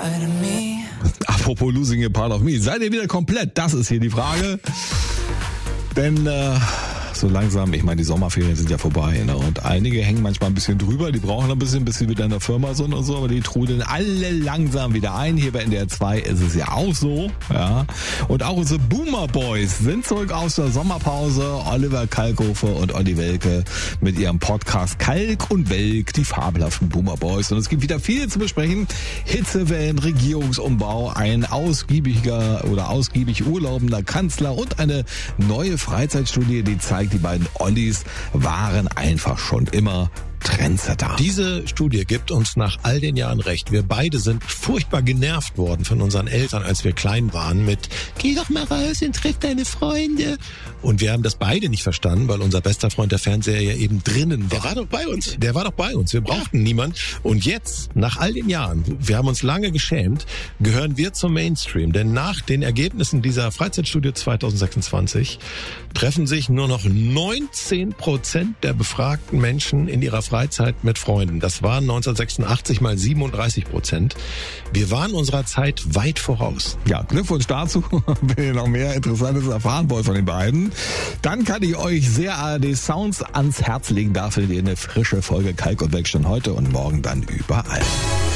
part of me. Apropos Losing a Part of Me, seid ihr wieder komplett? Das ist hier die Frage. Denn so langsam, ich meine, die Sommerferien sind ja vorbei, ne? Und einige hängen manchmal ein bisschen drüber, die brauchen ein bisschen, bis sie wieder in der Firma sind und so, aber die trudeln alle langsam wieder ein. Hier bei NDR 2 ist es ja auch so, ja. Und auch unsere Boomer Boys sind zurück aus der Sommerpause. Oliver Kalkofe und Olli Welke mit ihrem Podcast Kalk und Welk, die fabelhaften Boomer Boys. Und es gibt wieder viel zu besprechen. Hitzewellen, Regierungsumbau, ein ausgiebig urlaubender Kanzler und eine neue Freizeitstudie, die zeigt, die beiden Ollis waren einfach schon immer Trendsetter. Diese Studie gibt uns nach all den Jahren recht. Wir beide sind furchtbar genervt worden von unseren Eltern, als wir klein waren mit "Geh doch mal raus und triff deine Freunde." Und wir haben das beide nicht verstanden, weil unser bester Freund der Fernseher ja eben drinnen war. Der war doch bei uns. Der war doch bei uns. Wir brauchten niemand. Und jetzt, nach all den Jahren, wir haben uns lange geschämt, gehören wir zum Mainstream. Denn nach den Ergebnissen dieser Freizeitstudie 2026 treffen sich nur noch 19% der befragten Menschen in ihrer Freizeit mit Freunden. Das waren 1986 mal 37%. Wir waren unserer Zeit weit voraus. Ja, Glückwunsch dazu. Wenn ihr noch mehr Interessantes erfahren wollt von den beiden, dann kann ich euch sehr ARD Sounds ans Herz legen. Da findet ihr eine frische Folge Kalk und Welk schon heute und morgen dann überall.